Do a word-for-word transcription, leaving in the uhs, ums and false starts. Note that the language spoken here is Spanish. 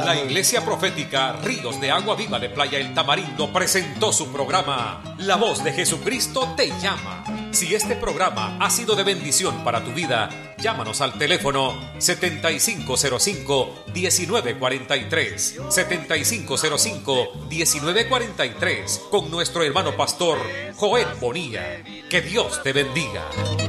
La Iglesia Profética Ríos de Agua Viva de Playa El Tamarindo presentó su programa La Voz de Jesucristo te llama. Si este programa ha sido de bendición para tu vida, llámanos al teléfono setenta y cinco cero cinco, diecinueve cuarenta y tres, setenta y cinco cero cinco, diecinueve cuarenta y tres, con nuestro hermano pastor Joel Bonilla. Que Dios te bendiga.